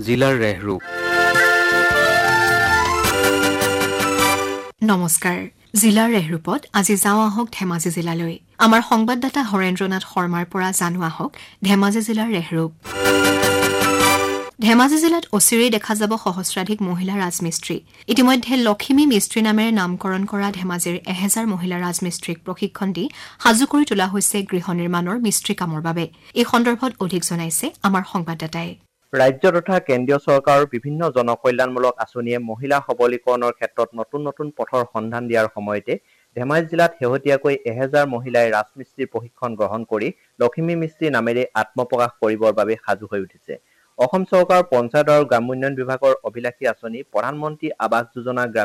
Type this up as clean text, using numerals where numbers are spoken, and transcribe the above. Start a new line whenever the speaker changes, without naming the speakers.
জিলাৰ ৰেহৰূপ।
নমস্কাৰ। জিলাৰ ৰেহৰূপত আজি যাওঁ আহক ধেমাজি জিলালৈ। আমাৰ সংবাদদাতা হৰেন্দ্ৰনাথ শৰ্মাৰ পৰা জানো আহক ধেমাজি জিলাৰ ৰেহৰূপ। ধেমাজি জিলাত অচিৰেই দেখা যাব সহস্ৰাধিক মহিলা ৰাজমিস্ত্ৰী। ইতিমধ্যে লখিমী মিস্ত্ৰী নামেৰে নামকৰণ কৰা ধেমাজিৰ 1000 মহিলা ৰাজমিস্ত্ৰীক প্ৰশিক্ষণ দি সাজু কৰি তোলা হৈছে গৃহ নিৰ্মাণৰ মিস্ত্ৰী কামৰ বাবে। এই সন্দৰ্ভত অধিক জনাইছে আমাৰ সংবাদদাতাই।
ৰাজ্য তথা কেন্দ্ৰীয় চৰকাৰৰ বিভিন্ন জনকল্যাণমূলক আঁচনিয়ে মহিলা সবলীকৰণৰ ক্ষেত্ৰত নতুন নতুন পথৰ সন্ধান দিয়াৰ সময়তে ধেমাজি জিলাত শেহতীয়াকৈ 1000 মহিলাই ৰাজমিস্ত্ৰীৰ প্ৰশিক্ষণ গ্ৰহণ কৰি লখিমী মিস্ত্ৰী নামেৰে আত্মপ্ৰকাশ কৰিবৰ বাবে সাজু হৈ উঠিছে। অসম চৰকাৰৰ পঞ্চায়ত আৰু গ্ৰাম্য উন্নয়ন বিভাগৰ অভিলাষী আঁচনি প্ৰধানমন্ত্ৰী আৱাস যোজনা